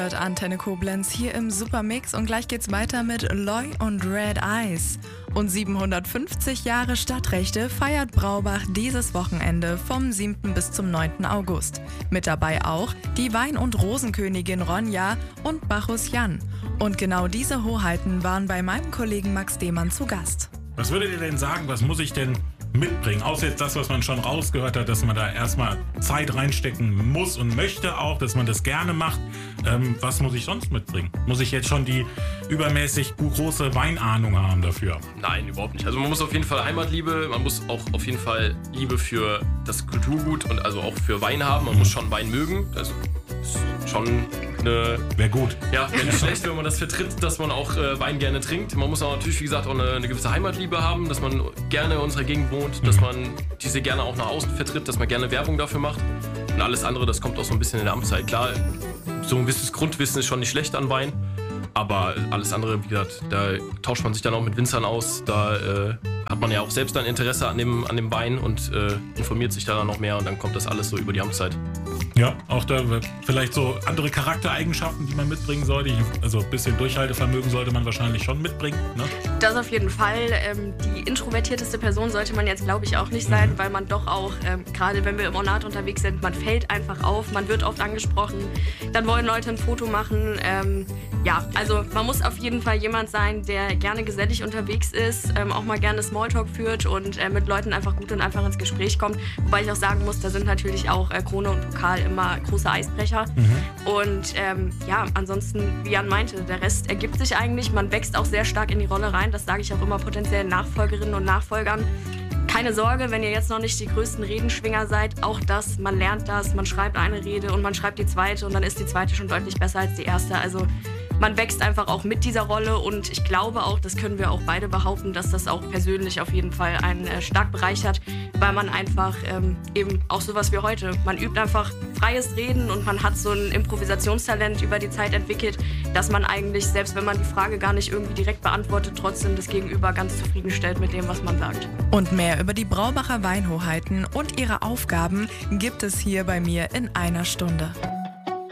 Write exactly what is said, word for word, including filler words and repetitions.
hört Antenne Koblenz hier im Supermix und gleich geht's weiter mit Loy und Red Eyes. Und siebenhundertfünfzig Jahre Stadtrechte feiert Braubach dieses Wochenende vom siebten bis zum neunten August. Mit dabei auch die Wein- und Rosenkönigin Ronja und Bacchus Jan. Und genau diese Hoheiten waren bei meinem Kollegen Max Demann zu Gast. Was würdet ihr denn sagen, was muss ich denn mitbringen? Außer jetzt das, was man schon rausgehört hat, dass man da erstmal Zeit reinstecken muss und möchte auch, dass man das gerne macht. Ähm, was muss ich sonst mitbringen? Muss ich jetzt schon die übermäßig große Weinahnung haben dafür? Nein, überhaupt nicht. Also man muss auf jeden Fall Heimatliebe, man muss auch auf jeden Fall Liebe für das Kulturgut und also auch für Wein haben. Man muss schon Wein mögen. Das ist schon eine... Wäre gut. Ja, wäre nicht schlecht, wenn man das vertritt, dass man auch äh, Wein gerne trinkt. Man muss auch natürlich, wie gesagt, auch eine, eine gewisse Heimatliebe haben, dass man gerne in unserer Gegend wohnt, dass man diese gerne auch nach außen vertritt, dass man gerne Werbung dafür macht. Und alles andere, das kommt auch so ein bisschen in der Amtszeit. Klar, so ein gewisses Grundwissen ist schon nicht schlecht an Wein, aber alles andere, wie gesagt, da tauscht man sich dann auch mit Winzern aus, da äh, hat man ja auch selbst dann Interesse an dem, an dem Wein und äh, informiert sich da dann noch mehr und dann kommt das alles so über die Amtszeit. Ja, auch da vielleicht so andere Charaktereigenschaften, die man mitbringen sollte. Also ein bisschen Durchhaltevermögen sollte man wahrscheinlich schon mitbringen, ne? Das auf jeden Fall. Ähm, die introvertierteste Person sollte man jetzt, glaube ich, auch nicht sein, mhm. weil man doch auch, ähm, gerade wenn wir im Ornat unterwegs sind, man fällt einfach auf, man wird oft angesprochen, dann wollen Leute ein Foto machen. Ähm, ja, also man muss auf jeden Fall jemand sein, der gerne gesellig unterwegs ist, ähm, auch mal gerne Smalltalk führt und äh, mit Leuten einfach gut und einfach ins Gespräch kommt. Wobei ich auch sagen muss, da sind natürlich auch äh, Krone und Pokal immer große Eisbrecher. Mhm. Und ähm, ja, ansonsten, wie Jan meinte, der Rest ergibt sich eigentlich. Man wächst auch sehr stark in die Rolle rein. Das sage ich auch immer potenziellen Nachfolgerinnen und Nachfolgern. Keine Sorge, wenn ihr jetzt noch nicht die größten Redenschwinger seid, auch das, man lernt das, man schreibt eine Rede und man schreibt die zweite und dann ist die zweite schon deutlich besser als die erste. Also man wächst einfach auch mit dieser Rolle und ich glaube auch, das können wir auch beide behaupten, dass das auch persönlich auf jeden Fall einen äh, stark bereichert, weil man einfach ähm, eben auch sowas wie heute, man übt einfach freies Reden und man hat so ein Improvisationstalent über die Zeit entwickelt, dass man eigentlich, selbst wenn man die Frage gar nicht irgendwie direkt beantwortet, trotzdem das Gegenüber ganz zufriedenstellt mit dem, was man sagt. Und mehr über die Braubacher Weinhoheiten und ihre Aufgaben gibt es hier bei mir in einer Stunde.